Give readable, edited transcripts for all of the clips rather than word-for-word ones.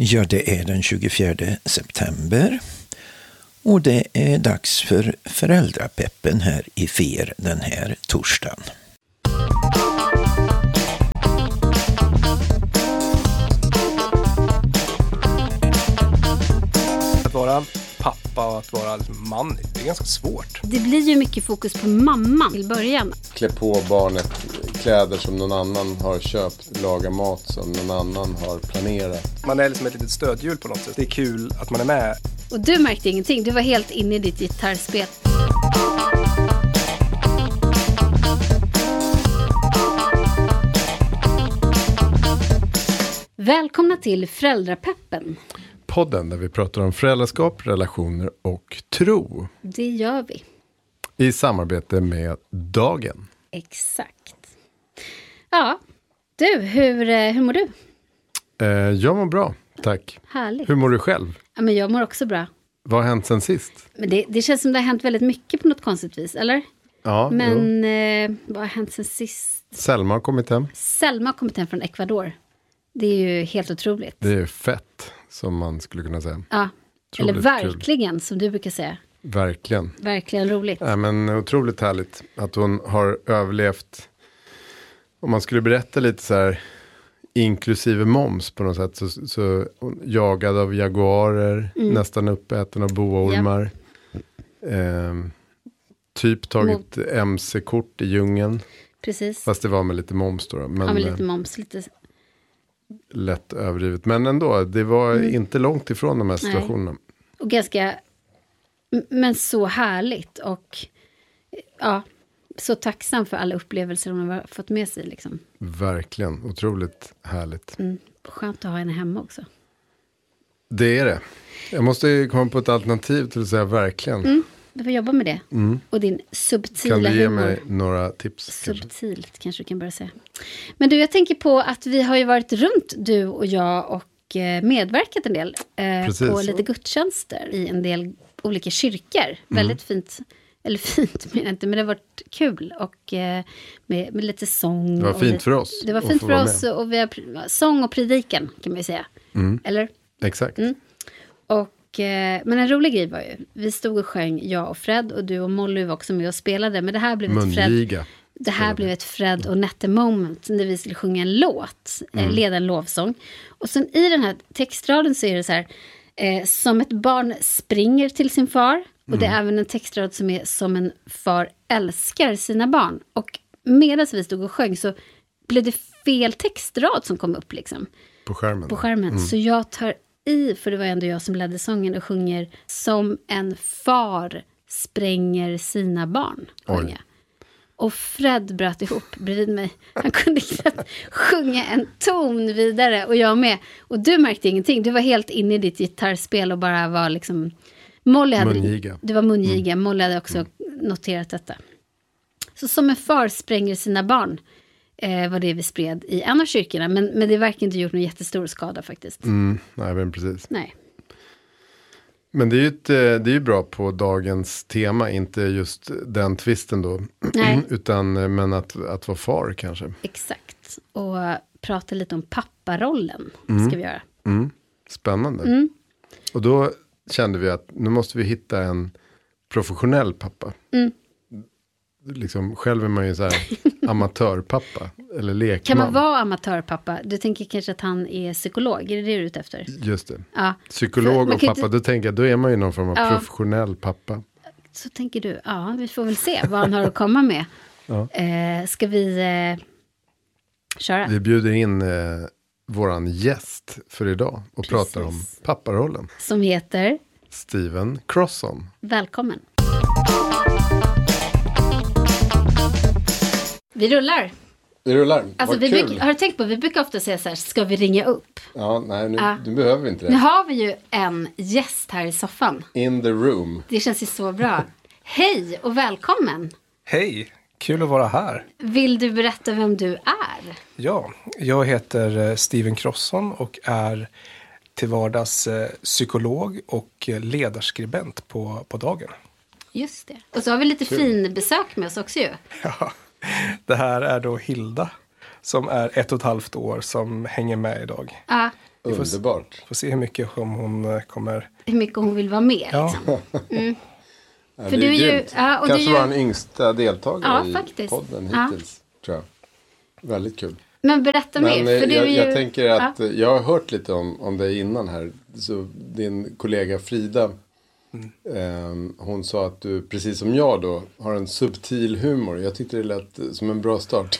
Ja, det är den 24 september och det är dags för föräldrapeppen här i FER den här torsdagen. Att vara pappa och att vara man, det är ganska svårt. Det blir ju mycket fokus på mamman i början. Klä på barnet kläder som någon annan har köpt, laga mat som någon annan har planerat. Man är liksom ett litet stödhjul på något sätt. Det är kul att man är med. Och du märkte ingenting, du var helt inne i ditt gitarrspel. Välkomna till Föräldrapeppen. Podden där vi pratar om föräldraskap, relationer och tro. Det gör vi. I samarbete med Dagen. Exakt. Ja, du, hur mår du? Jag mår bra, tack. Härligt. Hur mår du själv? Ja, men jag mår också bra. Vad har hänt sen sist? Men det känns som det har hänt väldigt mycket på något konstigt vis, eller? Ja, men vad har hänt sen sist? Selma har kommit hem. Selma har kommit hem från Ecuador. Det är ju helt otroligt. Det är fett, som man skulle kunna säga. Ja, otroligt eller verkligen, som du brukar säga. Verkligen. Verkligen roligt. Ja, men otroligt härligt att hon har överlevt. Om man skulle berätta lite så här, inklusive moms på något sätt, så jagad av jaguarer, nästan uppäten av boormar. Typ tagit MC-kort i djungeln. Precis. Fast det var med lite moms då. Men, ja, med lite moms. Lite... Lätt överdrivet. Men ändå, det var inte långt ifrån de här situationerna. Nej. Och ganska, men så härligt. Och ja, så tacksam för alla upplevelser hon har fått med sig. Liksom. Verkligen, otroligt härligt. Skönt att ha henne hemma också. Det är det. Jag måste komma på ett alternativ till att säga verkligen. Du får jobba med det. Och din subtila humor. Kan du ge mig några tips? Subtilt kanske du kan börja säga. Men du, jag tänker på att vi har ju varit runt, du och jag, och medverkat en del på lite gudstjänster i en del olika kyrkor. Väldigt fint, eller fint menar jag inte, men det har varit kul. Och med lite sång. Det var fint för oss. Det var fint för oss och vi har sång och predikan kan man ju säga. Eller? Exakt. Och men en rolig grej var ju, vi stod och sjöng, jag och Fred, och du och Molly var också med och spelade, men det här blev ett Fred och Nette moment när vi skulle sjunga en låt, leda en lovsång. Och sen i den här textraden så är det så här, som ett barn springer till sin far, och det är även en textrad som är som en far älskar sina barn. Och medan vi stod och sjöng så blev det fel textrad som kom upp liksom. På skärmen. Så jag tar för det var ändå jag som ledde sången och sjunger som en far spränger sina barn. Och Fred bröt ihop bredvid mig. Han kunde inte sjunga en ton vidare, och jag med. Och du märkte ingenting. Du var helt inne i ditt gitarrspel och bara var liksom... Du var mungiga. Molly hade också noterat detta. Så som en far spränger sina barn var det vi spred i en av kyrkorna. Men det verkar inte gjort någon jättestor skada faktiskt. Nej, men precis. Nej. Men det är ju bra på dagens tema, inte just den twisten då. Nej. Men att vara far kanske. Exakt. Och prata lite om papparollen ska vi göra. Spännande. Och då kände vi att nu måste vi hitta en professionell pappa. Liksom, själv är man ju så här amatörpappa eller lekman. Kan man vara amatörpappa? Du tänker kanske att han är psykolog, är det du är ute efter? Just det. Ja. Psykolog och pappa, då tänker jag, då är man ju någon form av professionell pappa. Så tänker du, ja, vi får väl se vad han har att komma med. Ska vi köra? Vi bjuder in våran gäst för idag och pratar om papparollen. Som heter? Stephen Crosson. Välkommen. Vi rullar. Alltså, har du tänkt på, vi brukar ofta säga så här, ska vi ringa upp? Ja, nej, nu behöver vi inte det. Nu har vi ju en gäst här i soffan. In the room. Det känns ju så bra. Hej och välkommen. Hej, kul att vara här. Vill du berätta vem du är? Ja, jag heter Stephen Crosson och är till vardags psykolog och ledarskribent på Dagen. Just det. Och så har vi lite fin besök med oss också ju. Ja, det här är då Hilda som är 1,5 år som hänger med idag. Ja, Underbart. Får se hur mycket hon kommer... hur mycket hon vill vara med. Ja. Liksom. Ja, För det du är ju... grymt. Ja, och Kanske det är var ju, den yngsta deltagare i faktiskt. podden Ja. hittills, tror jag. Väldigt kul. men berätta Men mer. För du är ju... jag tänker att jag har hört lite om dig innan här. Så din kollega Frida, hon sa att du, precis som jag då, har en subtil humor. Jag tyckte det lät som en bra start.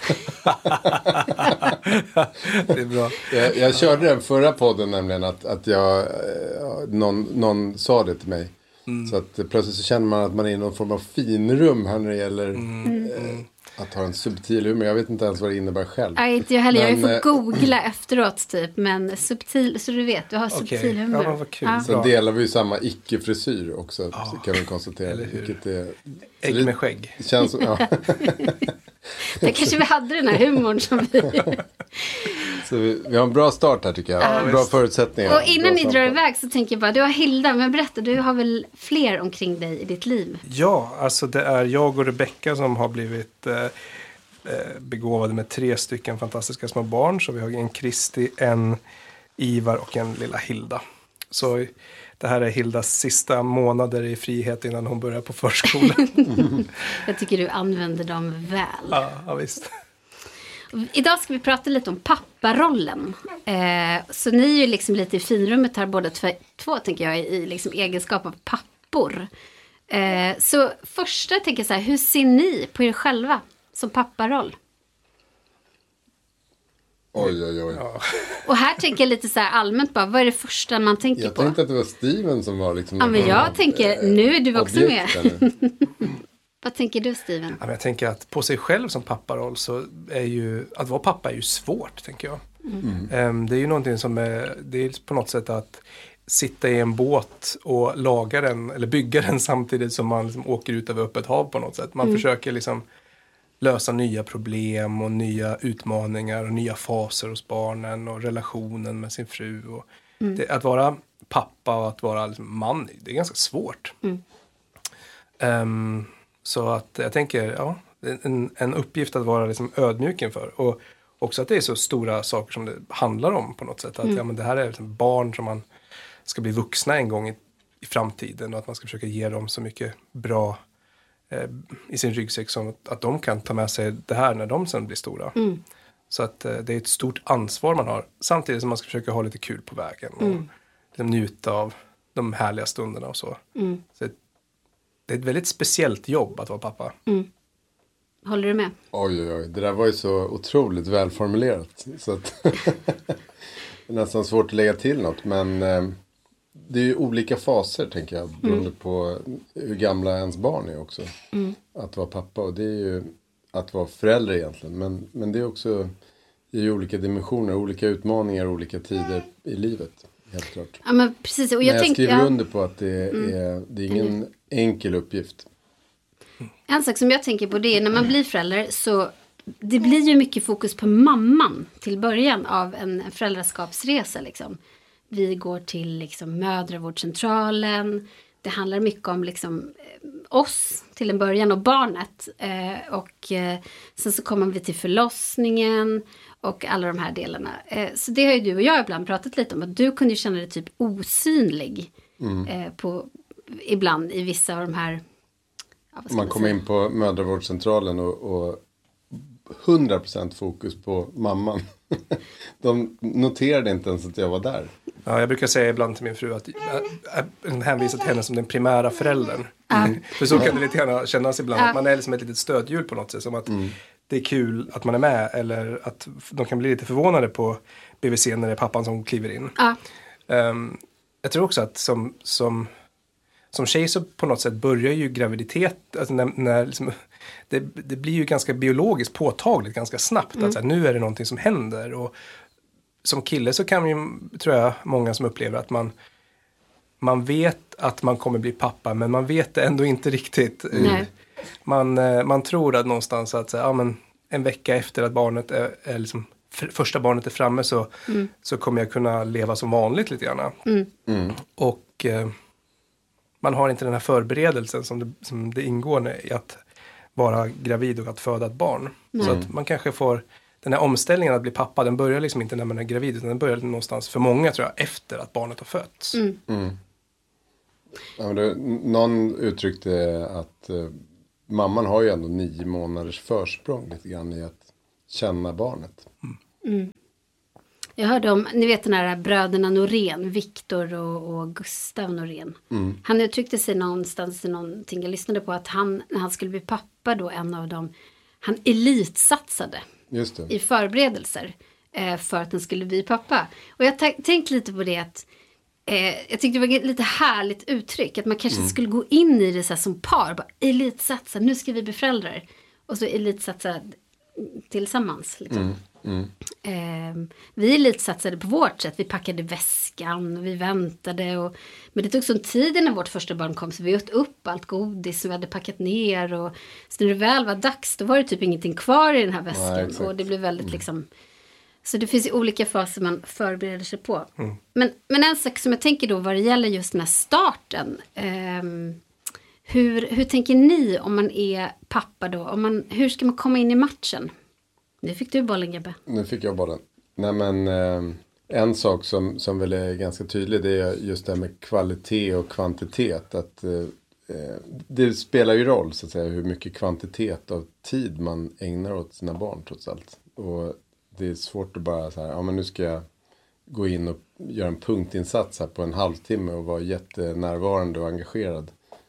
Det är bra. Jag körde den förra podden nämligen att någon sa det till mig. Så att plötsligt så känner man att man är i någon form av finrum här när det gäller att ha en subtil humor. Jag vet inte ens vad det innebär själv. Nej, inte jag heller. Jag har ju Men, fått googla efteråt typ. Men subtil, så du vet, du har subtil humor. Ja, men vad kul. Ja. Sen delar vi ju samma icke-frisyr också, så kan vi konstatera. Eller hur? Vilket är, Ägg med skägg. det känns som, ja. Där kanske vi hade den här humorn som vi... Så vi har en bra start här tycker jag. Bra förutsättningar. Och innan bra ni drar samtal. iväg så tänker jag bara, du har Hilda, men berätta, du har väl fler omkring dig i ditt liv? Ja, alltså det är jag och Rebecca som har blivit begåvade med 3 stycken fantastiska små barn. Så vi har en Kristi, en Ivar och en lilla Hilda. Så det här är Hildas sista månader i frihet innan hon börjar på förskolan. Jag tycker du använder dem väl. Ja, visst. Idag ska vi prata lite om papparollen. Så ni är ju liksom lite i finrummet här båda två tänker jag i liksom egenskap av pappor. Så första tänker jag så här, hur ser ni på er själva som papparoll? Oj. Och här tänker jag lite så här allmänt bara, vad är det första man tänker Jag på? tänkte att det var Steven som var liksom... Ja, men jag tänker, nu är du också med. med. Vad tänker du, Steven? Ja, men jag tänker att på sig själv som papparoll så är ju, att vara pappa är ju svårt, tänker jag. Det är ju någonting som är, det är på något sätt att sitta i en båt och laga den, eller bygga den samtidigt som man liksom åker ut över öppet hav på något sätt. Man försöker liksom lösa nya problem och nya utmaningar och nya faser hos barnen och relationen med sin fru. Och att vara pappa och att vara liksom man, det är ganska svårt. Så att jag tänker, ja, en uppgift att vara liksom ödmjuk inför. Och också att det är så stora saker som det handlar om på något sätt. Att ja, men det här är liksom barn som man ska bli vuxna en gång i framtiden. Och att man ska försöka ge dem så mycket bra i sin ryggsäck som att de kan ta med sig det här när de sen blir stora. Så att det är ett stort ansvar man har. Samtidigt som man ska försöka ha lite kul på vägen. Och liksom njuta av de härliga stunderna och så. Så det är ett väldigt speciellt jobb att vara pappa. Håller du med? Oj. Det där var ju så otroligt välformulerat. Så att det är nästan svårt att lägga till något. Men det är ju olika faser, tänker jag. Beroende på hur gamla ens barn är också. Att vara pappa. Och det är ju att vara förälder egentligen. Men det är också i olika dimensioner. Olika utmaningar, olika tider i livet. Helt klart. Ja, men precis. Och Men jag tänkte, skriver under på att det är ingen enkel uppgift. En sak som jag tänker på, det är när man blir förälder så det blir ju mycket fokus på mamman till början av en föräldraskapsresa liksom. Vi går till liksom mödravårdscentralen. Det handlar mycket om liksom oss till en början och barnet. Sen så kommer vi till förlossningen och alla de här delarna. Så det har ju du och jag ibland pratat lite om. Att du kunde ju känna dig typ osynlig ibland i vissa av de här... Ja, Man kommer in på mödravårdscentralen och 100% fokus på mamman. De noterade inte ens att jag var där. Ja, jag brukar säga ibland till min fru att jag hänvisar till henne som den primära föräldern. För så kan det lite grann kännas ibland. Att man är liksom ett litet stödhjul på något sätt. Som att det är kul att man är med. Eller att de kan bli lite förvånade på BVC när det är pappan som kliver in. Jag tror också att som tjej så på något sätt börjar ju graviditet, alltså när liksom, det blir ju ganska biologiskt påtagligt ganska snabbt. Att så här, nu är det någonting som händer. Och som kille så kan ju, tror jag, många som upplever att man vet att man kommer bli pappa, men man vet det ändå inte riktigt. Man tror att någonstans att så här, ja, men en vecka efter att barnet är liksom, första barnet är framme så kommer jag kunna leva som vanligt lite grann. Och man har inte den här förberedelsen som det ingår i att vara gravid och att föda ett barn. Så att man kanske får den här omställningen att bli pappa, den börjar liksom inte när man är gravid, utan den börjar någonstans för många, tror jag, efter att barnet har fötts. Ja, men någon uttryckte att mamman har ju ändå 9 månaders försprång lite grann i att känna barnet. Jag hörde om, ni vet den här bröderna Norén, Viktor och Gustav Norén. Han uttryckte sig någonstans i någonting, jag lyssnade på att när han skulle bli pappa då, en av dem, han elitsatsade i förberedelser för att han skulle bli pappa. Och jag tänkte lite på det att jag tyckte det var ett lite härligt uttryck, att man kanske skulle gå in i det så här som par, bara elitsatsa, nu ska vi bli föräldrar. Och så elitsatsa tillsammans liksom. Vi elitsatsade på vårt sätt. Vi packade väskan och vi väntade men det tog sån tid när vårt första barn kom, så vi åt upp allt godis som vi hade packat ner, och så när det väl var dags, då var det typ ingenting kvar i den här väskan. Och det blev väldigt liksom, så det finns ju olika faser man förbereder sig på. Men en sak som jag tänker då vad det gäller just den här starten, hur tänker ni om man är pappa då? Hur ska man komma in i matchen? Nu fick du bollen, Gabbe. Nu fick jag bollen. Nej, men en sak som väl är ganska tydlig, det är just det här med kvalitet och kvantitet. Att det spelar ju roll så att säga hur mycket kvantitet av tid man ägnar åt sina barn trots allt. Och det är svårt att bara så här, ja men nu ska jag gå in och göra en punktinsats här på en halvtimme och vara jättenärvarande och engagerad.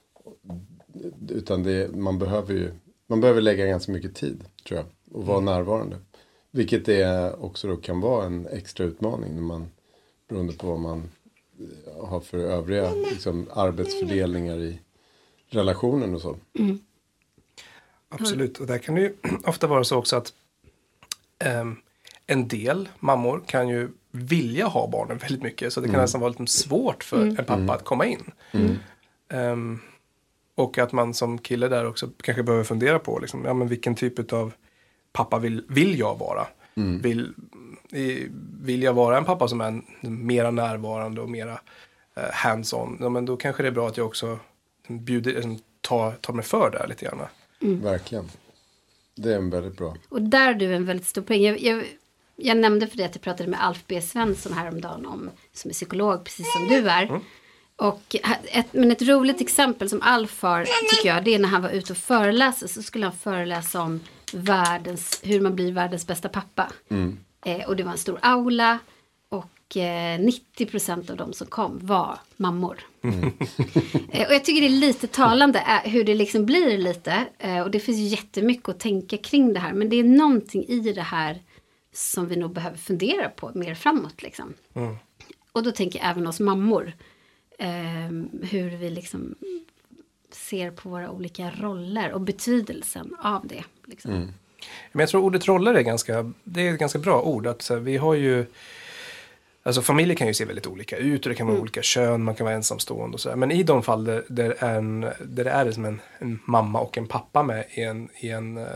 Utan man behöver lägga ganska mycket tid, tror jag, och vara närvarande. Vilket det också då kan vara en extra utmaning när man, beroende på vad man har för övriga liksom, arbetsfördelningar i relationen och så. Absolut, och där kan det ju ofta vara så också att en del mammor kan ju vilja ha barnen väldigt mycket, så det kan nästan vara lite svårt för en pappa att komma in. Och att man som kille där också kanske behöver fundera på liksom, ja, men vilken typ av pappa vill jag vara? Vill jag vara en pappa som är mera närvarande och mera hands-on? Ja, men då kanske det är bra att jag också tar mig för det lite grann. Verkligen. Det är en väldigt bra. Och där är du en väldigt stor poäng. Jag nämnde för det att jag pratade med Alf B. Svensson häromdagen som är psykolog, precis som du är. Och ett roligt exempel som Alf har, tycker jag, det är när han var ute och föreläste, så skulle han föreläsa om hur man blir världens bästa pappa. Och det var en stor aula, och 90% av de som kom var mammor. Och jag tycker det är lite talande hur det liksom blir lite, och det finns ju jättemycket att tänka kring det här, men det är någonting i det här som vi nog behöver fundera på mer framåt liksom. Och då tänker jag även oss mammor, hur vi liksom ser på våra olika roller och betydelsen av det liksom. Men jag tror ordet roller är ett ganska bra ord. Att, så här, vi har ju, alltså familjer kan ju se väldigt olika ut, och det kan vara olika kön, man kan vara ensamstående och så där. Men i de fall där det är som en mamma och en pappa med i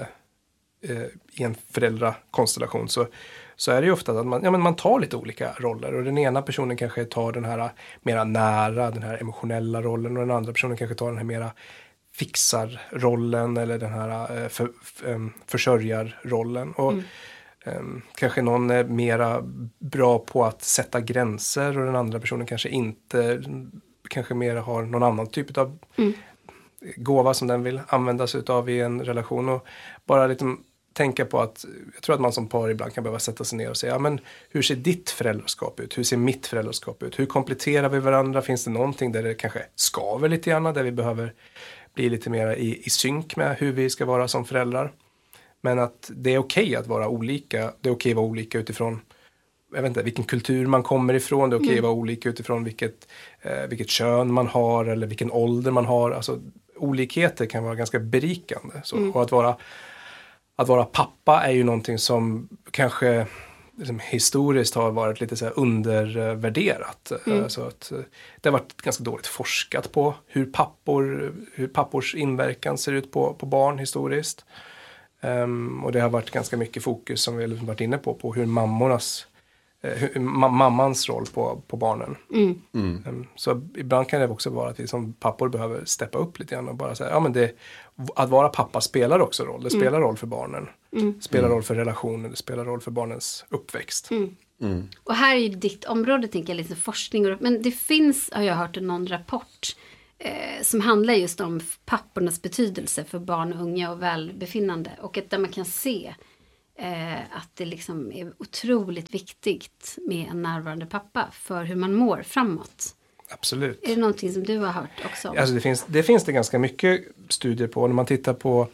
en föräldrakonstellation, så är det ju ofta att man tar lite olika roller, och den ena personen kanske tar den här mera nära, den här emotionella rollen, och den andra personen kanske tar den här mera fixarrollen eller den här försörjarrollen. Och kanske någon är mera bra på att sätta gränser, och den andra personen kanske inte, kanske mera har någon annan typ av gåva som den vill använda sig av i en relation. Och bara lite tänka på att jag tror att man som par ibland kan behöva sätta sig ner och säga, ja, men hur ser ditt föräldraskap ut? Hur ser mitt föräldraskap ut? Hur kompletterar vi varandra? Finns det någonting där det kanske skaver lite grann, där vi behöver bli lite mer i synk med hur vi ska vara som föräldrar? Men att det är okej att vara olika. Det är okej att vara olika utifrån, jag vet inte, vilken kultur man kommer ifrån. Det är okej att vara olika utifrån vilket kön man har eller vilken ålder man har. Alltså, olikheter kan vara ganska berikande. Så, och att vara pappa är ju någonting som kanske liksom, historiskt har varit lite så här undervärderat. Så att det har varit ganska dåligt forskat på hur pappors inverkan ser ut på barn historiskt. Och det har varit ganska mycket fokus, som vi har varit inne på hur mammornas mammans roll på barnen. Så ibland kan det också vara att vi som pappor behöver steppa upp lite grann och bara säga, att vara pappa spelar också roll. Det spelar roll för barnen. Det spelar roll för relationen, det spelar roll för barnens uppväxt. Och här är ju ditt område, tänker jag, lite forskning. Men det finns, har jag hört i någon rapport, som handlar just om pappornas betydelse för barn och unga och välbefinnande. Och att där man kan se att det liksom är otroligt viktigt med en närvarande pappa för hur man mår framåt. Absolut. Är det någonting som du har hört också? Alltså det finns det ganska mycket studier på. När man tittar på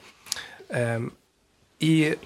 i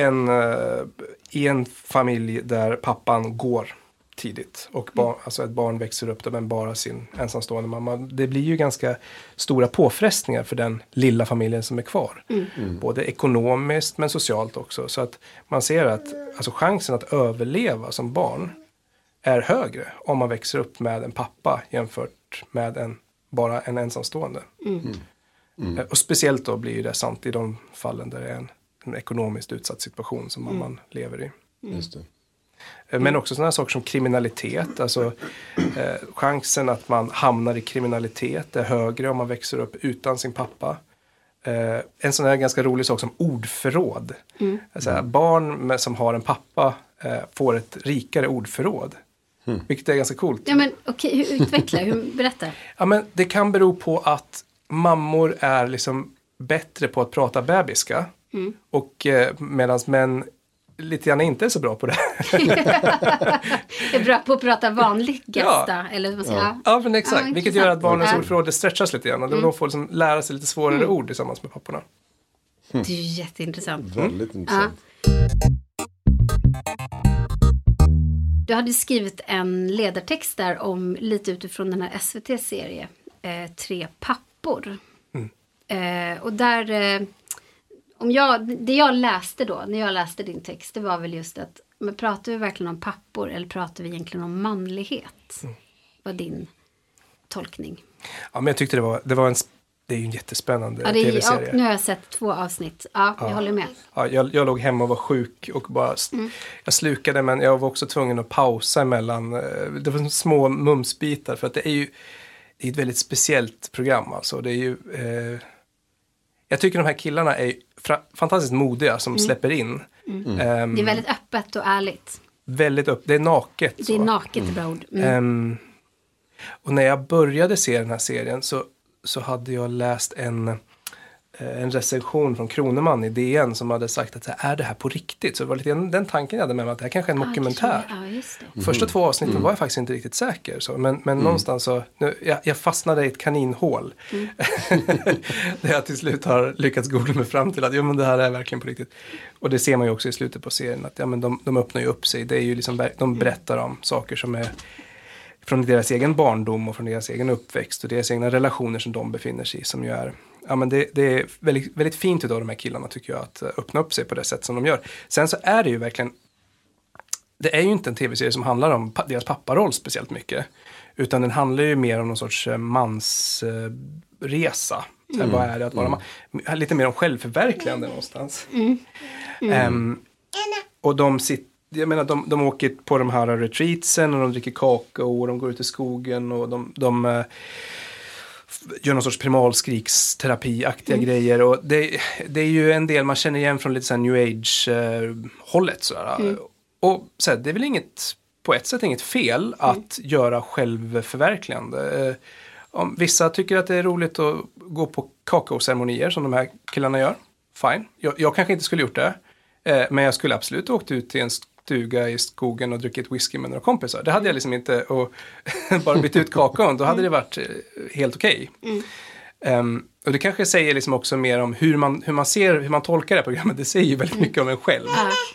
en familj där pappan går tidigt och alltså ett barn växer upp där men bara sin ensamstående mamma. Det blir ju ganska stora påfrestningar för den lilla familjen som är kvar. Både ekonomiskt men socialt också. Så att man ser att alltså, chansen att överleva som barn är högre om man växer upp med en pappa jämfört med bara en ensamstående. Och speciellt då blir det sant i de fallen där det är en ekonomiskt utsatt situation som mamman lever i. Just det. Men också sådana saker som kriminalitet. Alltså chansen att man hamnar i kriminalitet är högre om man växer upp utan sin pappa. En sån här ganska rolig sak som ordförråd. Alltså, barn som har en pappa får ett rikare ordförråd. Vilket är ganska coolt. Ja, men okej, utveckla, berätta. Ja, men det kan bero på att mammor är liksom bättre på att prata bebiska. Och medan män lite grann inte är så bra på det. Är bra på att prata vanligaste. Eller vad säger ja, men exakt. Vilket gör att barnens ordförråd stretchas lite grann. Och de får liksom lära sig lite svårare ord tillsammans med papporna. Det är ju jätteintressant. Väldigt intressant. Du hade skrivit en ledartext där om lite utifrån den här SVT-serie 3 pappor. Och där det jag läste då, när jag läste din text, det var väl just att, men pratar vi verkligen om pappor eller pratar vi egentligen om manlighet? Var din tolkning? Ja, men jag tyckte det är ju en jättespännande tv-serie. Nu har jag sett 2 avsnitt. Ja, jag håller med. Ja, jag låg hemma och var sjuk och bara jag slukade, men jag var också tvungen att pausa emellan. Det var små mumsbitar för att det är ett väldigt speciellt program alltså. Det är ju jag tycker de här killarna är fantastiskt modiga som släpper in. Det är väldigt öppet och ärligt. Det är naket. Det är naket, bra ord. Och när jag började se den här serien så hade jag läst en recension från Kroneman i DN som hade sagt att är det här på riktigt? Så det var lite den tanken jag hade med mig att det här kanske är en dokumentär. Just det. Första 2 avsnitten var jag faktiskt inte riktigt säker. Så. Men någonstans så, jag fastnade i ett kaninhål. Där jag till slut har lyckats googla mig fram till att men det här är verkligen på riktigt. Och det ser man ju också i slutet på serien att men de öppnar ju upp sig. Det är ju liksom, de berättar om saker som är från deras egen barndom och från deras egen uppväxt och deras egna relationer som de befinner sig i, som ju är, det är väldigt, väldigt fint utav de här killarna tycker jag att öppna upp sig på det sätt som de gör. Sen så är det ju verkligen, det är ju inte en tv-serie som handlar om deras papparoll speciellt mycket, utan den handlar ju mer om någon sorts mansresa. Vad är det att vara man? Lite mer om självförverkligande någonstans. Och de åker på de här retreatsen och de dricker kakao och de går ut i skogen och de gör någon sorts primalskriksterapi-aktiga grejer. Och det är ju en del man känner igen från lite så här new age-hållet. Och så det är väl på ett sätt inget fel att göra självförverkligande. Vissa tycker att det är roligt att gå på kakaoceremonier som de här killarna gör. Fine. Jag kanske inte skulle gjort det. Men jag skulle absolut åkt ut till en stuga i skogen och druckit whisky med några kompisar. Det hade jag liksom inte, och bara bytt ut kakaon, då hade det varit helt okej. Och det kanske säger liksom också mer om hur man tolkar det här programmet. Det säger ju väldigt mycket om en själv.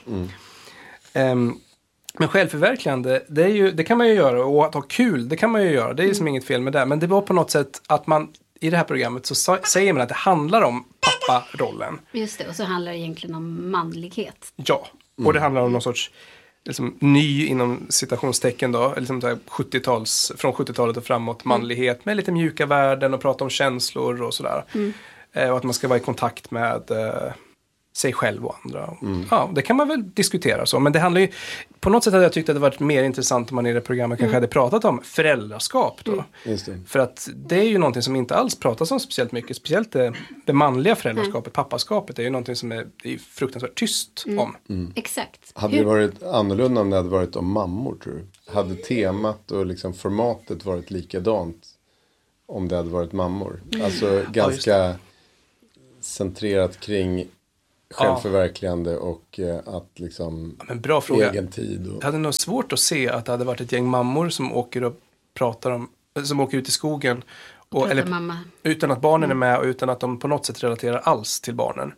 Men självförverkligande, det kan man ju göra, och att ha kul, det kan man ju göra. Det är liksom inget fel med det. Men det var på något sätt att man i det här programmet så säger man att det handlar om papparollen. Just det, och så handlar det egentligen om manlighet. Ja, och det handlar om någon sorts liksom, ny inom citationstecken då, liksom från 70-talet och framåt, manlighet med lite mjuka värden och prata om känslor och sådär. Och att man ska vara i kontakt med sig själv och andra. Ja, det kan man väl diskutera så. Men det handlar ju, på något sätt hade jag tyckt att det varit mer intressant om man i det programmet kanske hade pratat om föräldraskap då. Just det. För att det är ju någonting som inte alls pratas om speciellt mycket. Speciellt det manliga föräldraskapet, pappaskapet, är ju någonting som är fruktansvärt tyst om. Exakt. Hade det varit annorlunda om det hade varit om mammor, tror du? Hade temat och liksom formatet varit likadant om det hade varit mammor? Alltså ganska centrerat kring självförverkligande och att liksom men bra fråga. egen tid. Och... Jag hade nog svårt att se att det hade varit ett gäng mammor som åker och pratar om, som åker ut i skogen och, eller, utan att barnen är med och utan att de på något sätt relaterar alls till barnen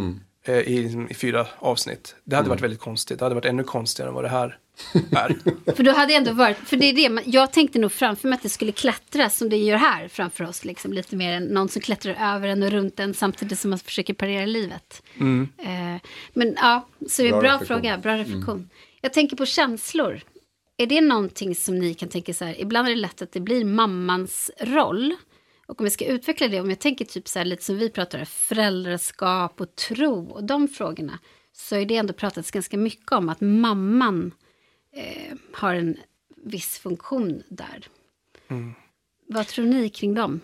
i 4 avsnitt. Det hade varit väldigt konstigt. Det hade varit ännu konstigare än vad det här är. För då hade det ändå varit, för det är det, jag tänkte nog framför mig att det skulle klättra som det gör här framför oss, liksom, lite mer än någon som klättrar över en och runt en samtidigt som man försöker parera livet. Men ja, så det är bra fråga, bra reflektion. Jag tänker på känslor. Är det någonting som ni kan tänka så här, ibland är det lätt att det blir mammans roll. Och om vi ska utveckla det, om jag tänker typ så här lite som vi pratar om, föräldraskap och tro och de frågorna, så är det ändå pratats ganska mycket om att mamman har en viss funktion där. Vad tror ni kring dem?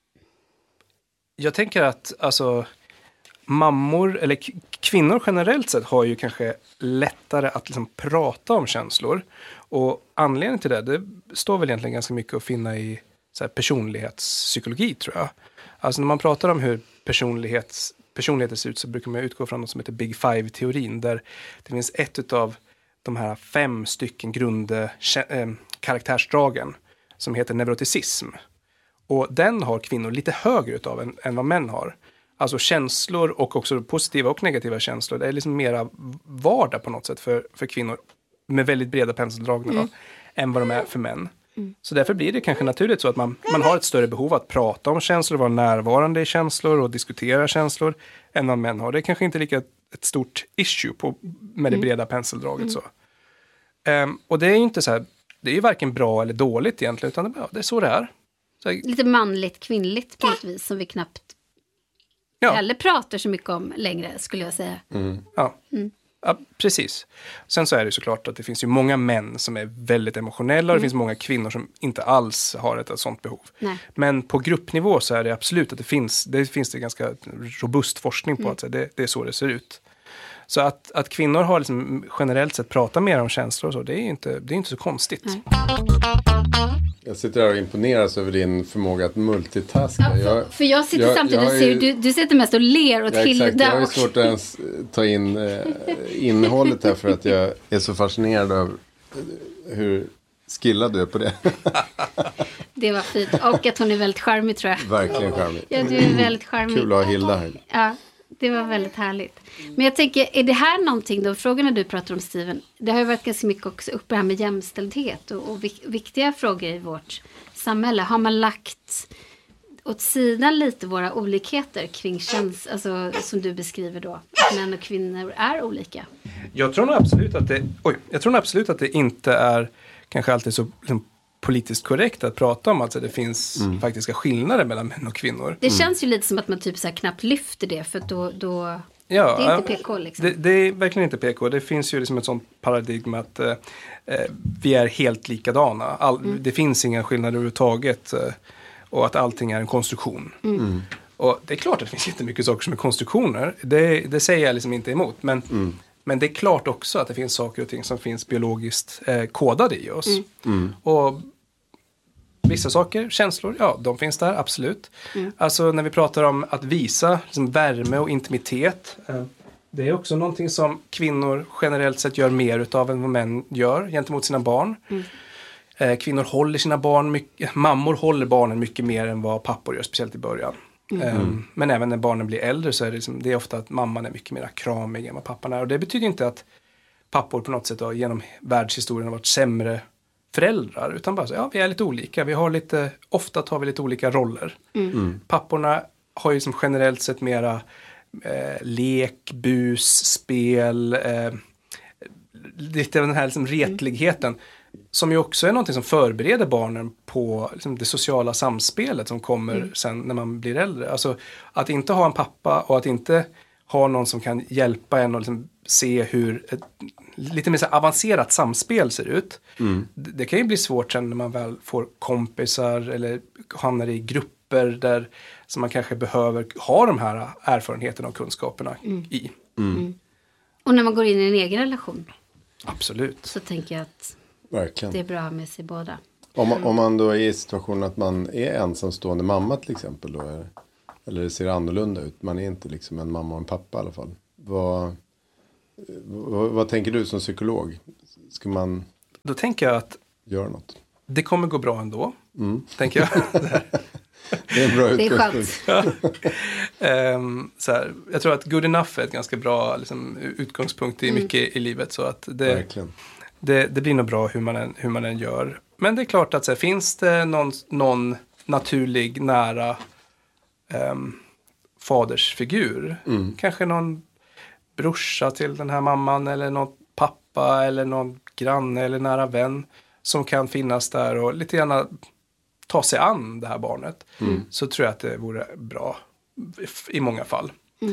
Jag tänker att alltså, mammor eller kvinnor generellt sett har ju kanske lättare att liksom prata om känslor. Och anledningen till det står väl egentligen ganska mycket att finna i så här personlighetspsykologi, tror jag. Alltså när man pratar om hur personligheter ser ut, så brukar man utgå från något som heter Big Five-teorin, där det finns ett av de här 5 stycken karaktärsdragen som heter neuroticism. Och den har kvinnor lite högre utav än vad män har. Alltså känslor, och också positiva och negativa känslor, det är liksom mera vardag på något sätt för kvinnor med väldigt breda penseldrag än vad de är för män. Så därför blir det kanske naturligt så att man har ett större behov att prata om känslor, vara närvarande i känslor och diskutera känslor än vad män har. Det är kanske inte lika ett stort issue med det breda penseldraget så. Och det är ju inte så här, det är ju varken bra eller dåligt egentligen, utan det är så det är. Så, lite manligt, kvinnligt på ett vis som vi knappt heller pratar så mycket om längre, skulle jag säga. Ja, precis. Sen så är det såklart att det finns ju många män som är väldigt emotionella och det finns många kvinnor som inte alls har ett sånt behov. Nej. Men på gruppnivå så är det absolut att det finns det ganska robust forskning på att det är så det ser ut. Så att kvinnor har liksom generellt sett pratat mer om känslor och så, det är inte så konstigt. Nej. Jag sitter här och imponeras över din förmåga att multitaska. Ja, för jag sitter samtidigt och ser, du sitter mest och ler åt Hilda. Jag har ju svårt att ens ta in innehållet här för att jag är så fascinerad av hur skillad du är på det. Det var fint. Och att hon är väldigt charmig, tror jag. Verkligen charmig. Ja, du är väldigt charmig. Kul att ha Hilda här. Ja, det var väldigt härligt. Men jag tänker, är det här någonting, de frågorna du pratar om, Steven, det har ju varit ganska mycket också uppe här med jämställdhet och viktiga frågor i vårt samhälle. Har man lagt åt sidan lite våra olikheter kring alltså som du beskriver då, att män och kvinnor är olika? Jag tror nog absolut att det inte är kanske alltid så liksom, politiskt korrekt att prata om att det finns faktiska skillnader mellan män och kvinnor. Det känns ju lite som att man typ så här knappt lyfter det, för då det är inte PK liksom. Det är verkligen inte PK. Det finns ju liksom ett sånt paradigma att vi är helt likadana. Det finns inga skillnader överhuvudtaget och att allting är en konstruktion. Och det är klart att det finns inte mycket saker som är konstruktioner. Det säger jag liksom inte emot. Men det är klart också att det finns saker och ting som finns biologiskt kodade i oss. Och vissa saker, känslor, ja, de finns där, absolut. Alltså när vi pratar om att visa liksom, värme och intimitet. Det är också någonting som kvinnor generellt sett gör mer utav än vad män gör gentemot sina barn. Kvinnor håller sina barn mycket, mammor håller barnen mycket mer än vad pappor gör, speciellt i början. Men även när barnen blir äldre så är det är ofta att mamman är mycket mer kramig än vad pappan är. Och det betyder inte att pappor på något sätt genom världshistorien har varit sämre föräldrar, utan bara så, ja, vi är lite olika. Ofta tar vi lite olika roller. Papporna har ju som generellt sett mera lek, bus, spel, lite av den här liksom retligheten, som ju också är någonting som förbereder barnen på liksom, det sociala samspelet som kommer sen när man blir äldre. Alltså att inte ha en pappa och att inte ha någon som kan hjälpa en och liksom se hur ett lite mer så avancerat samspel ser ut. Det kan ju bli svårt sen när man väl får kompisar eller hamnar i grupper där som man kanske behöver ha de här erfarenheterna och kunskaperna i. Och när man går in i en egen relation. Absolut. Så tänker jag att Verkligen. det är bra med sig båda. Om man då är i situationen att man är ensamstående mamma till exempel då, eller det ser annorlunda ut. Man är inte liksom en mamma och en pappa i alla fall. Vad tänker du som psykolog? Ska man Då tänker jag att göra något? det kommer gå bra ändå. Tänker jag. Det är en bra Det är utgångspunkt. skönt. Så här, jag tror att good enough är ett ganska bra liksom, utgångspunkt i mycket i livet. Så att Verkligen. det blir nog bra hur man än gör. Men det är klart att så här, finns det någon naturlig nära fadersfigur. Kanske någon brorsa till den här mamman eller någon pappa eller någon granne eller nära vän som kan finnas där och lite gärna ta sig an det här barnet. Så tror jag att det vore bra i många fall.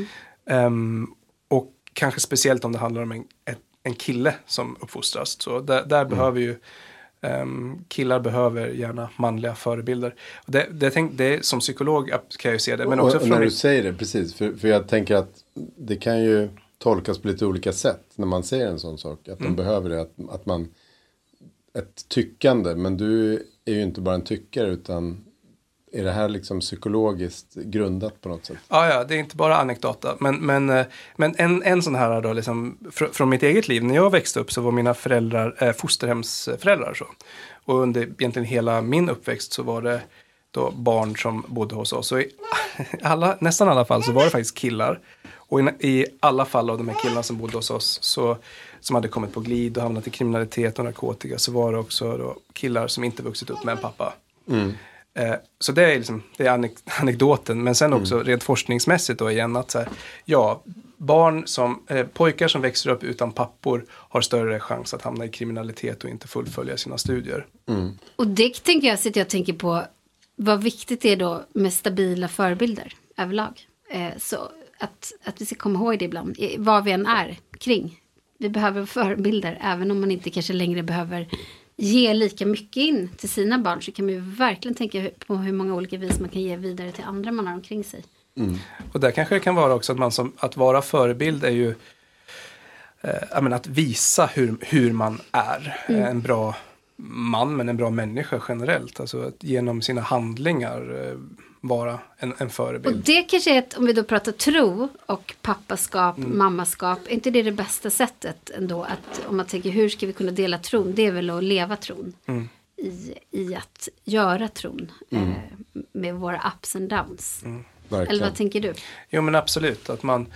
Och kanske speciellt om det handlar om en kille som uppfostras. Så där behöver ju killar behöver gärna manliga förebilder. Och det som psykolog kan jag ju se det. Men också och när du säger det, precis. För jag tänker att det kan ju tolkas på lite olika sätt när man säger en sån sak. Att de behöver det, att man ett tyckande. Men du är ju inte bara en tyckare utan är det här liksom psykologiskt grundat på något sätt? Ja, det är inte bara anekdota. Men en sån här då, liksom, från mitt eget liv. När jag växte upp så var mina föräldrar fosterhemsföräldrar. Så. Och under egentligen hela min uppväxt så var det då barn som bodde hos oss. Och i nästan alla fall så var det faktiskt killar. Och i alla fall av de här killarna som bodde hos oss som hade kommit på glid och hamnat i kriminalitet och narkotika så var det också då killar som inte vuxit upp med en pappa. Så det är liksom, det är anekdoten. Men sen också rent forskningsmässigt då igen att så här, pojkar som växer upp utan pappor har större chans att hamna i kriminalitet och inte fullfölja sina studier. Och det tänker jag, sitter jag och tänker på vad viktigt det är då med stabila förebilder överlag. Så att vi ska komma ihåg det ibland, vad vi än är kring. Vi behöver förebilder, även om man inte kanske längre behöver ge lika mycket in till sina barn, så kan man ju verkligen tänka på hur många olika vis man kan ge vidare till andra man har omkring sig. Och där kanske det kan vara också att att vara förebild är ju att visa hur man är en bra man, men en bra människa generellt. Alltså att genom sina handlingar vara en förebild. Och det kanske är om vi då pratar tro och pappaskap, mammaskap, är inte det bästa sättet ändå? Att om man tänker hur ska vi kunna dela tron? Det är väl att leva tron. I att göra tron med våra ups and downs. Eller vad tänker du? Jo, men absolut. Att man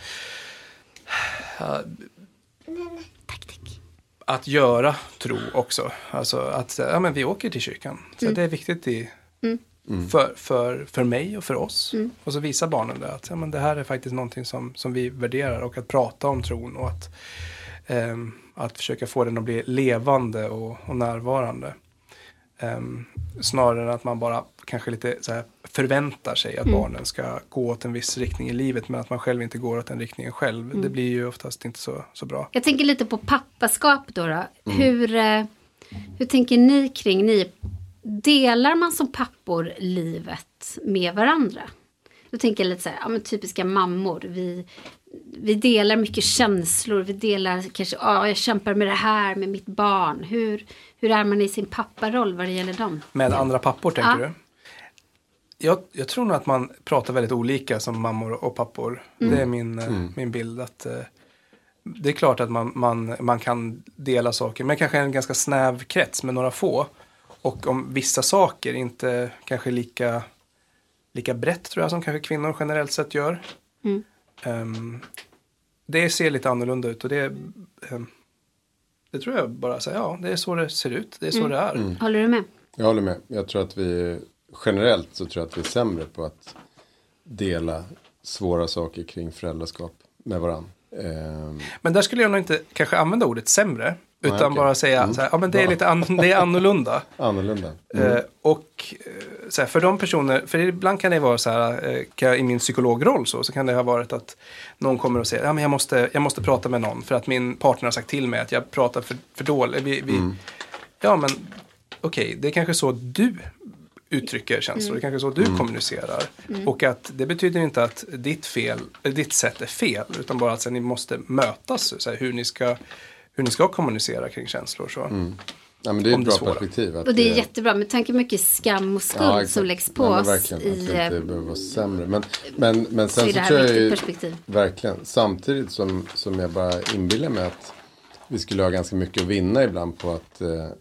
att göra tro också. Alltså att vi åker till kyrkan. Så det är viktigt för mig och för oss. Och så visar barnen det att det här är faktiskt någonting som vi värderar. Och att prata om tron och att försöka få den att bli levande och närvarande. Snarare än att man bara kanske lite så här förväntar sig att barnen ska gå åt en viss riktning i livet, men att man själv inte går åt den riktningen själv. Det blir ju oftast inte så bra. Jag tänker lite på pappaskap då. Hur tänker ni kring delar man som pappor livet med varandra? Då tänker jag lite så här, typiska mammor. Vi delar mycket känslor. Vi delar kanske, jag kämpar med det här med mitt barn. Hur är man i sin papparoll vad det gäller dem? Med andra pappor tänker du? Jag tror nog att man pratar väldigt olika som mammor och pappor. Det är min bild. Att det är klart att man kan dela saker, men kanske en ganska snäv krets med några få. Och om vissa saker inte kanske lika brett tror jag som kanske kvinnor generellt sett gör. Det ser lite annorlunda ut och det tror jag bara säger, det är så det ser ut, det är så det är. Håller du med? Jag håller med. Jag tror att generellt så tror jag att vi är sämre på att dela svåra saker kring föräldraskap med varandra. Men där skulle jag nog inte kanske använda ordet sämre, Utan bara säga så här, ja men det är lite det är annorlunda. Annorlunda. Och så här, för de personer, för ibland kan det vara så här, i min psykologroll så kan det ha varit att någon kommer och säger, ja men jag måste prata med någon för att min partner har sagt till mig att jag pratar för dåligt. Ja men okej, det är kanske så du uttrycker känslor, det är kanske så du kommunicerar. Och att det betyder inte att ditt sätt är fel, utan bara att så här, ni måste mötas, så här, hur ni ska kommunicera kring känslor. Så. Ja, men det är ett bra perspektiv. Och det är jättebra med tanke mycket skam och skuld som läggs på oss. Verkligen, att det inte behöver vara sämre. Men sen så tror jag verkligen, samtidigt som jag bara inbillar mig att vi skulle ha ganska mycket att vinna ibland på att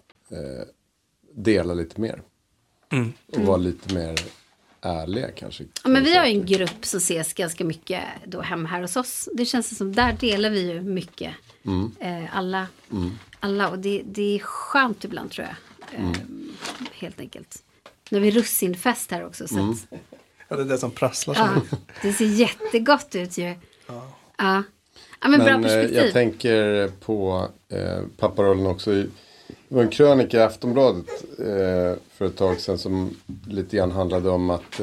dela lite mer. Och vara lite mer ärliga kanske. Ja, men vi har en grupp som ses ganska mycket då hemma här hos oss. Det känns som där delar vi ju mycket. Alla. Och det är skönt ibland tror jag. Helt enkelt. Nu har vi russinfest här också. Så att, ja, det är det som prasslar. Ja, det ser jättegott ut ju. Ja, men bra perspektiv. Jag tänker på papparollen också. Det var en krönika i Aftonbladet för ett tag sedan som lite grann handlade om att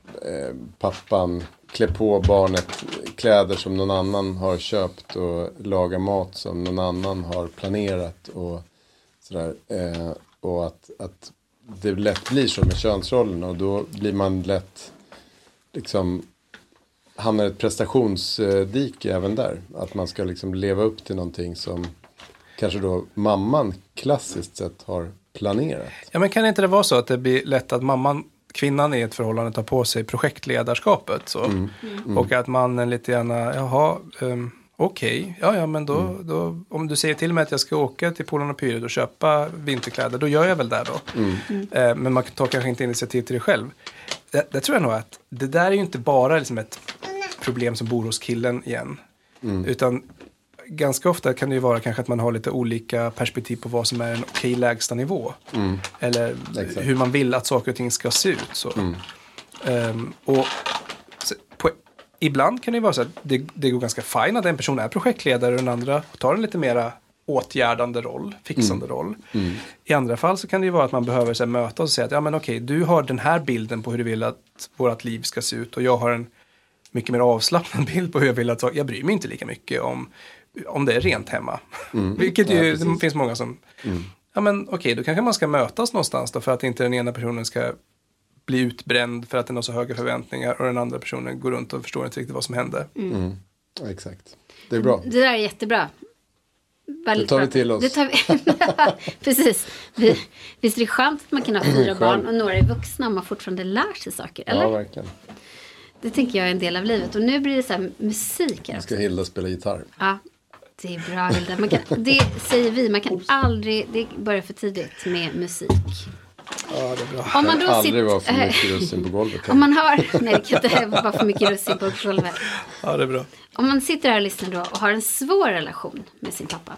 pappan klär på barnet kläder som någon annan har köpt och lagar mat som någon annan har planerat och sådär. Och att det lätt blir så med könsrollen och då blir man lätt liksom hamnar ett prestationsdike även där. Att man ska liksom leva upp till någonting som kanske då mamman klassiskt sett har planerat. Ja, men kan inte det vara så att det blir lätt att kvinnan i ett förhållande tar på sig projektledarskapet så? Och att mannen lite gärna, okej, men då om du säger till mig att jag ska åka till Polen och Pyret och köpa vinterkläder, då gör jag väl det då. Men man tar kanske inte initiativ till det själv. Det tror jag nog att det där är ju inte bara liksom ett problem som bor hos killen igen. Utan ganska ofta kan det ju vara kanske att man har lite olika perspektiv på vad som är en okej lägsta nivå. Eller hur man vill att saker och ting ska se ut. Så. Och ibland kan det ju vara så att det går ganska fint att en person är projektledare och den andra tar en lite mera åtgärdande roll, fixande roll. I andra fall så kan det ju vara att man behöver så här, mötas och säga att ja men okej, du har den här bilden på hur du vill att vårt liv ska se ut och jag har en mycket mer avslappnad bild på hur jag vill att jag bryr mig inte lika mycket om det är rent hemma. Vilket ju, det finns många som ja men okej, då kanske man ska mötas någonstans då för att inte den ena personen ska bli utbränd för att den har så höga förväntningar och den andra personen går runt och förstår inte riktigt vad som hände. Ja, exakt. Det är bra. Det där är jättebra. Det tar vi till oss. Precis. Visst är det skönt att man kan ha 4 barn och några är vuxna och man fortfarande lär sig saker, eller? Ja, verkligen. Det tänker jag är en del av livet. Och nu blir det så här musik här. Nu ska Hilda spela gitarr. Ja, det är bra Hilda. Det säger vi, man kan aldrig, det börjar för tidigt med musik. Ja, det är bra. Om man då aldrig vara för mycket russin på golvet. Om man har, nej det kan inte vara för mycket russin på golvet. Ja, det är bra. Om man sitter här och lyssnar då och har en svår relation med sin pappa.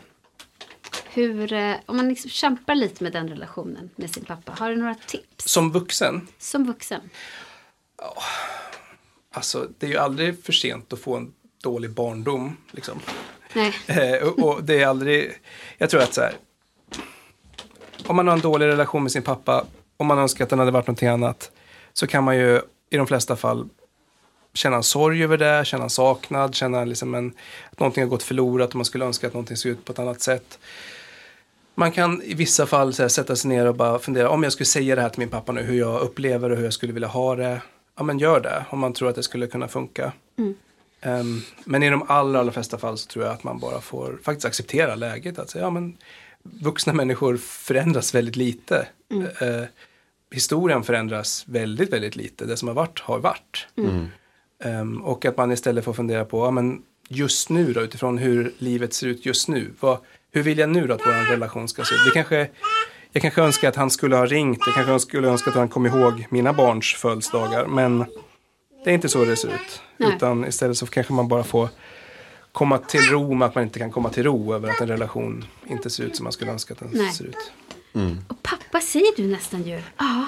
Om man liksom kämpar lite med den relationen med sin pappa. Har du några tips? Som vuxen? Som vuxen. Ja. Alltså, det är ju aldrig för sent att få en dålig barndom, liksom. Nej. Och det är aldrig... Jag tror att så här... Om man har en dålig relation med sin pappa, om man önskar att den hade varit någonting annat, så kan man ju i de flesta fall känna en sorg över det, känna en saknad, känna liksom att någonting har gått förlorat och man skulle önska att någonting ser ut på ett annat sätt. Man kan i vissa fall så här, sätta sig ner och bara fundera, om jag skulle säga det här till min pappa nu, hur jag upplever och hur jag skulle vilja ha det. Ja, men gör det om man tror att det skulle kunna funka. Men i de allra flesta fall så tror jag att man bara får faktiskt acceptera läget. Att säga, ja men vuxna människor förändras väldigt lite. Historien förändras väldigt, väldigt lite. Det som har varit har varit. Och att man istället får fundera på, ja men just nu då, utifrån hur livet ser ut just nu. Hur vill jag nu då att vår relation ska se ut? Jag kanske önskar att han skulle ha ringt. Jag kanske skulle önska att han kom ihåg mina barns födelsedagar. Men det är inte så det ser ut. Nej. Utan istället så kanske man bara får komma till ro med att man inte kan komma till ro över att en relation inte ser ut som man skulle önska att den ser ut. Och pappa säger du nästan ju. Ja.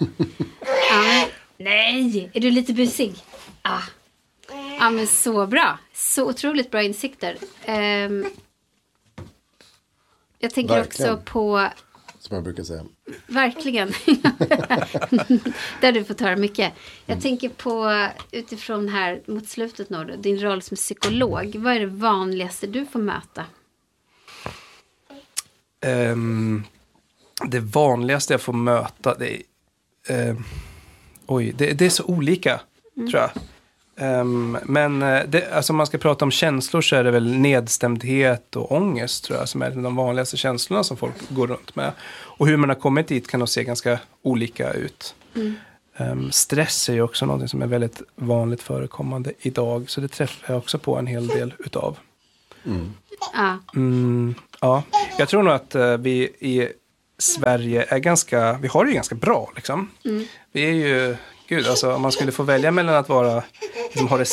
Nej, är du lite busig? Ja, men så bra. Så otroligt bra insikter. Jag tänker Verkligen. också på... Som jag brukar säga. Verkligen. Där du får höra mycket. Jag tänker på, utifrån här mot slutet nu, din roll som psykolog. Vad är det vanligaste du får möta? Det vanligaste jag får möta, det är... det är så olika, tror jag. Men alltså om man ska prata om känslor så är det väl nedstämdhet och ångest, tror jag, som är de vanligaste känslorna som folk går runt med. Och hur man har kommit dit kan nog se ganska olika ut. Stress är ju också något som är väldigt vanligt förekommande idag, så det träffar jag också på en hel del utav. Ja, jag tror nog att vi i Sverige är vi har det ju ganska bra liksom. Vi är ju, gud, alltså om man skulle få välja mellan att vara, liksom, ha det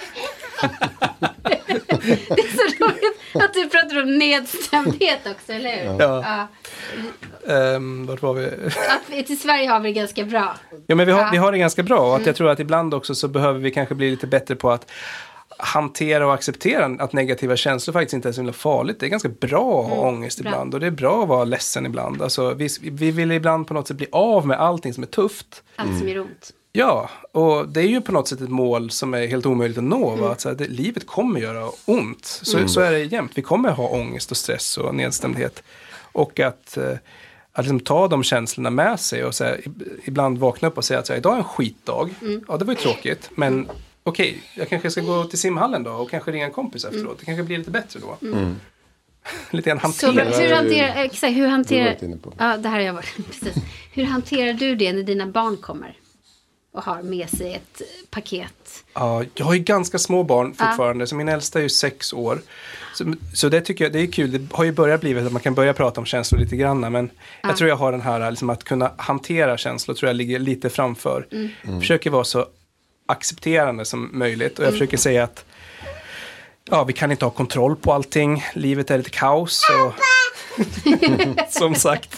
Det är så roligt att du pratar om nedstämdhet också, eller hur? Ja. Vart var vi? Att i Sverige har vi det ganska bra. Ja, men vi har det ganska bra, och att jag tror att ibland också så behöver vi kanske bli lite bättre på att hantera och acceptera att negativa känslor faktiskt inte är så himla farligt. Det är ganska bra att ha ångest ibland, och det är bra att vara ledsen ibland. Alltså, vi vill ibland på något sätt bli av med allting som är tufft. Allt som gör ont. Ja, och det är ju på något sätt ett mål som är helt omöjligt att nå. Att så här, livet kommer göra ont. Så är det jämt. Vi kommer ha ångest och stress och nedstämdhet. Och att liksom ta de känslorna med sig och så här, ibland vakna upp och säga att så här, idag är en skitdag. Ja, det var ju tråkigt, men okej, jag kanske ska gå till simhallen då och kanske ringa en kompis efteråt. Det kanske blir lite bättre då. Lite grann hantera. Så hur hanterar ja, det här har jag varit precis. Hur hanterar du det när dina barn kommer och har med sig ett paket? Ja, jag har ju ganska små barn fortfarande, så min äldsta är ju 6 år. Så det tycker jag, det är kul. Det har ju börjat bli att man kan börja prata om känslor lite grann, men jag tror jag har den här liksom, att kunna hantera känslor, tror jag ligger lite framför. Försöker vara så accepterande som möjligt, och jag försöker säga att vi kan inte ha kontroll på allting. Livet är lite kaos, och som sagt.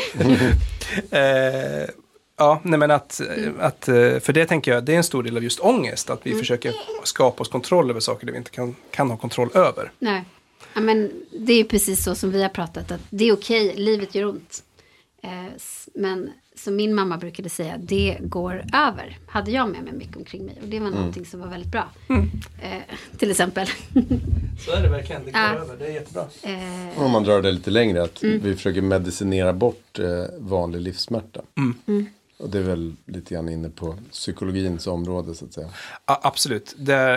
Men att för det tänker jag, det är en stor del av just ångest, att vi försöker skapa oss kontroll över saker där vi inte kan ha kontroll över. Nej, ja, men det är ju precis så som vi har pratat, att det är okej, livet gör ont. Men som min mamma brukade säga, det går över. Hade jag med mig mycket omkring mig, och det var någonting som var väldigt bra. Till exempel. Så är det verkligen, det går över, det är jättebra. Om man drar det lite längre, att vi försöker medicinera bort vanlig livssmärta. Och det är väl lite grann inne på psykologins område, så att säga. Ja, absolut. Det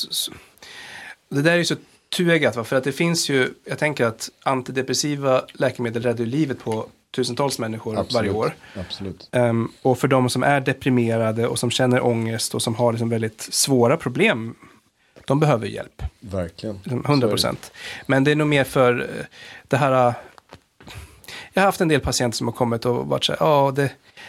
där är ju så tuegat, för att det finns ju, jag tänker att antidepressiva läkemedel räddar ju livet på tusentals människor varje år. Absolut. Och för de som är deprimerade och som känner ångest och som har liksom väldigt svåra problem, de behöver hjälp. Verkligen. 100%. Men det är nog mer för det här. Jag har haft en del patienter som har kommit och varit så här,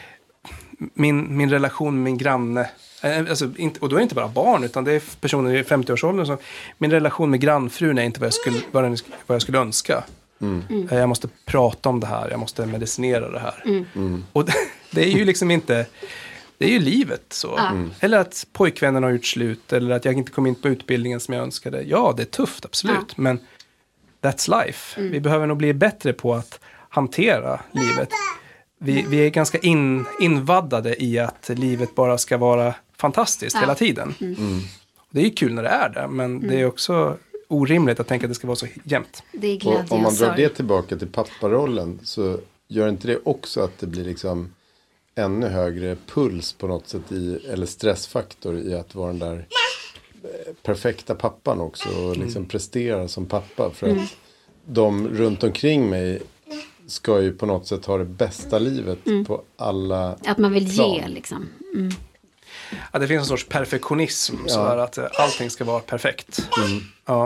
min relation med min granne, alltså, och då är det inte bara barn, utan det är personer i 50-årsåldern som, min relation med grannfrun är inte vad jag skulle önska. Jag måste prata om det här, jag måste medicinera det här. Och det är ju liksom inte, det är ju livet så. Eller att pojkvännen har gjort slut, eller att jag inte kom in på utbildningen som jag önskade. Ja, det är tufft, absolut, men that's life. Vi behöver nog bli bättre på att hantera livet. Vi är ganska invaddade i att livet bara ska vara fantastiskt hela tiden. Det är ju kul när det är det, men det är också orimligt att tänka att det ska vara så jämnt. Det är glädje, och om man drar det tillbaka till papparollen, så gör inte det också att det blir liksom ännu högre puls på något sätt eller stressfaktor i att vara den där perfekta pappan också, och liksom prestera som pappa, för att de runt omkring mig ska ju på något sätt ha det bästa livet på alla att man vill plan. ge liksom. Ja, det finns en sorts perfektionism, så där att allting ska vara perfekt. Ja,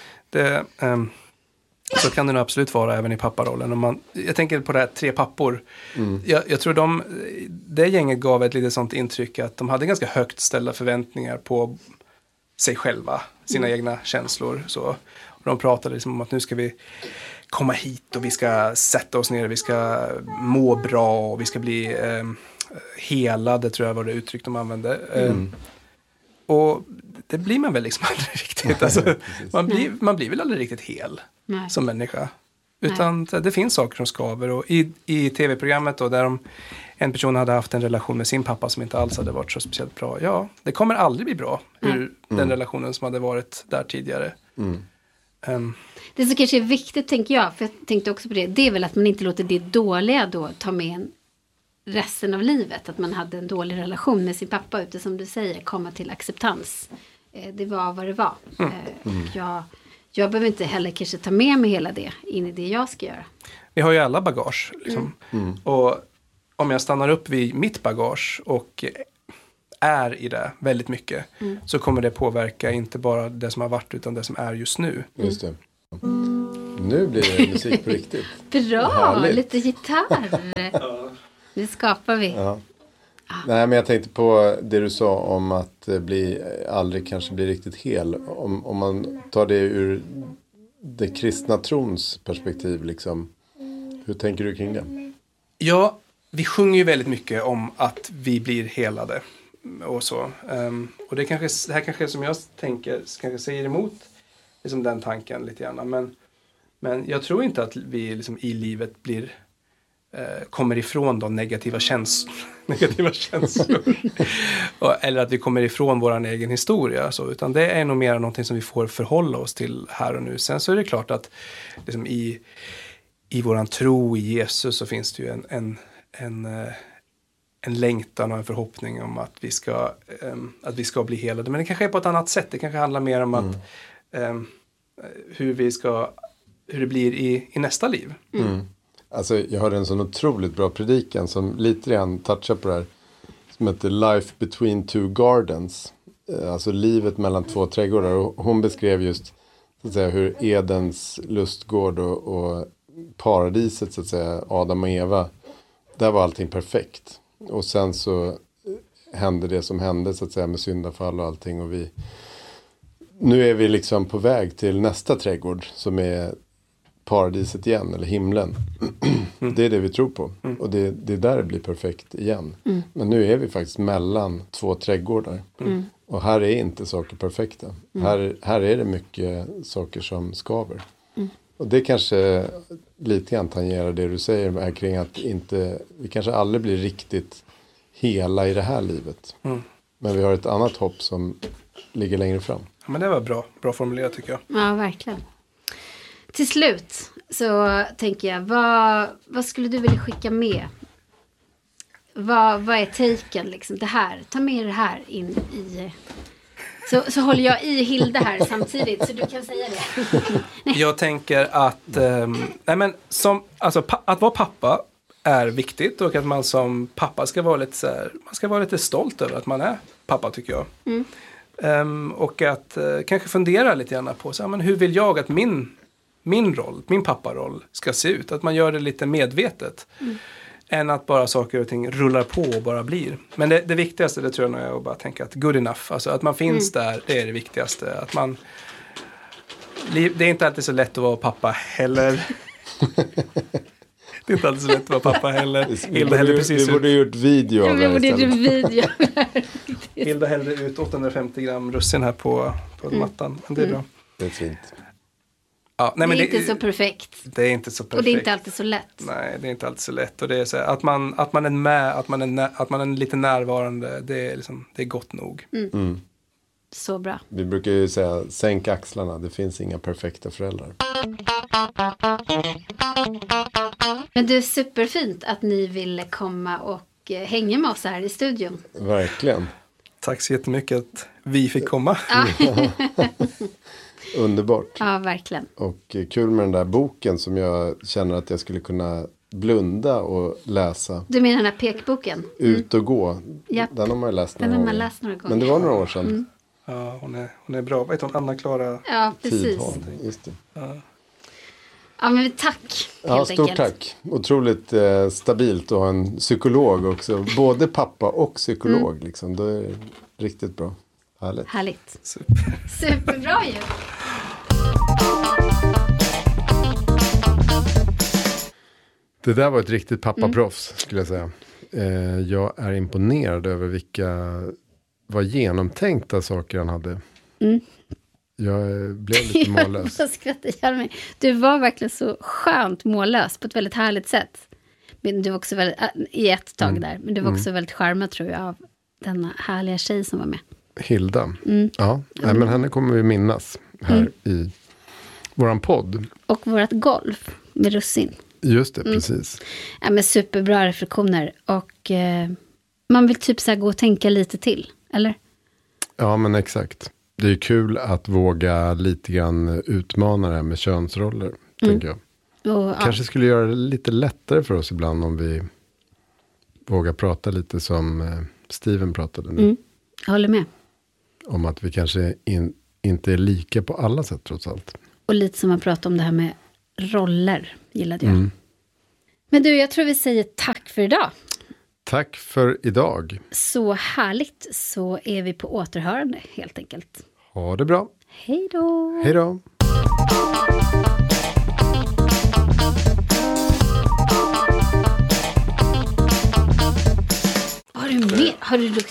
så kan det nog absolut vara även i papparollen. Jag tänker på det här 3 pappor. Jag tror det gänget gav ett lite sånt intryck att de hade ganska högt ställda förväntningar på sig själva, sina egna känslor. Så. Och de pratade liksom om att nu ska vi komma hit och vi ska sätta oss ner, vi ska må bra och vi ska bli helade, tror jag var det uttryck de använde. Och det blir man väl liksom aldrig riktigt. Alltså, man blir väl aldrig riktigt hel som människa. Utan det finns saker som skaver. Och i tv-programmet då, där en person hade haft en relation med sin pappa som inte alls hade varit så speciellt bra. Ja, det kommer aldrig bli bra ur den relationen som hade varit där tidigare. Det som kanske är viktigt, tänker jag, för jag tänkte också på det är väl att man inte låter det dåliga då ta med en resten av livet. Att man hade en dålig relation med sin pappa, utan som du säger, komma till acceptans. Det var vad det var. Jag behöver inte heller kanske ta med mig hela det in i det jag ska göra. Vi har ju alla bagage. Liksom. Och om jag stannar upp vid mitt bagage och är i det väldigt mycket, så kommer det påverka inte bara det som har varit utan det som är just nu. Just det. Nu blir det musik på riktigt. Bra, lite gitarr. Nu skapar vi. Ja. Nej, men jag tänkte på det du sa om att aldrig kanske bli riktigt hel. Om man tar det ur det kristna trons perspektiv, liksom. Hur tänker du kring det? Ja, vi sjunger ju väldigt mycket om att vi blir helade och så. Och det här kanske som jag tänker kanske säger emot liksom den tanken lite grann. Men jag tror inte att vi liksom i livet kommer ifrån de negativa känslor. Eller att vi kommer ifrån vår egen historia. Så, utan det är nog mer någonting som vi får förhålla oss till här och nu. Sen så är det klart att liksom i våran tro i Jesus så finns det ju en längtan och en förhoppning om att vi ska bli helade. Men det kanske är på ett annat sätt. Det kanske handlar mer om att hur det blir i nästa liv. Alltså, jag hörde en sån otroligt bra predikan som lite grann touchar på det här. Som heter Life Between Two Gardens. Alltså livet mellan två trädgårdar. Och hon beskrev just så att säga, hur Edens lustgård och paradiset, så att säga, Adam och Eva. Där var allting perfekt. Och sen så hände det som hände, så att säga, med syndafall och allting. Och nu är vi liksom på väg till nästa trädgård som är paradiset igen, eller himlen. Det är det vi tror på. Och det är där det blir perfekt igen. Men nu är vi faktiskt mellan två trädgårdar. Och här är inte saker perfekta. Här är det mycket saker som skaver. Och det kanske lite grann tangerar det du säger här kring att vi kanske aldrig blir riktigt hela i det här livet. Men vi har ett annat hopp som ligger längre fram. Ja, men det var bra formulerat, tycker jag. Ja, verkligen. Till slut så tänker jag, vad skulle du vilja skicka med? Vad är taken liksom? Det här, ta med det här in i... Så håller jag i Hilda här samtidigt, så du kan säga det. Jag tänker att att vara pappa är viktigt, och att man som pappa ska vara lite stolt över att man är pappa, tycker jag. Och att kanske fundera lite grann på hur vill jag att min papparoll ska se ut, att man gör det lite medvetet än att bara saker och ting rullar på och bara blir. Men det viktigaste, det tror jag nog är att bara tänka att good enough, alltså att man finns där, det är det viktigaste. Att man, det är inte alltid så lätt att vara pappa heller. Det är inte alltid så lätt att vara pappa heller. Vi borde gjort video av det. Hilda hällde ut 850 gram russin här på mattan. Men det är bra. Det är fint. Ja, nej, det är men inte så perfekt. Det är inte så perfekt. Och det är inte alltid så lätt. Nej, det är inte alltid så lätt. Och det är så här, att man är med, att man är lite närvarande, det är gott nog. Så bra. Vi brukar ju säga, sänk axlarna, det finns inga perfekta föräldrar. Men det är superfint att ni ville komma och hänga med oss här i studion. Verkligen. Tack så jättemycket att vi fick komma. Underbart. Ja, verkligen. Och kul med den där boken som jag känner att jag skulle kunna blunda och läsa. Du menar den här pekboken? Ut och gå. Japp. Den har man ju läst några gånger. Men det var några år sedan. Ja, hon är bra. Vad heter hon? Anna-Klara? Ja, precis. Just det. Ja, men tack. Ja, stort tack. Otroligt stabilt att ha en psykolog också. Både pappa och psykolog. Liksom. Det är riktigt bra. Härligt. Superbra ju. Det där var ett riktigt pappaproffs, skulle jag säga. Jag är imponerad över vad genomtänkta saker han hade. Jag blev lite mållös. Jag skrattar ihjäl mig. Du var verkligen så skönt mållös på ett väldigt härligt sätt. Men du var också väldigt, i ett tag där. Men du var också väldigt charmad, tror jag, av denna härliga tjej som var med. Hilda. Ja, nej, men henne kommer vi minnas här i våran podd. Och vårat golf med russin. Just det, precis. Ja, men superbra reflektioner. Och man vill typ så här gå och tänka lite till, eller? Ja, men exakt. Det är kul att våga lite grann utmana det här med könsroller, tänker jag. Och, Kanske skulle göra det lite lättare för oss ibland om vi vågar prata lite som Steven pratade nu. Jag håller med. Om att vi kanske inte är lika på alla sätt trots allt. Och lite som man pratar om det här med roller, gillade jag. Men du, jag tror vi säger tack för idag. Tack för idag. Så härligt, så är vi på återhörande helt enkelt. Ha det bra. Hej då. Hej då. Har du mer? Har du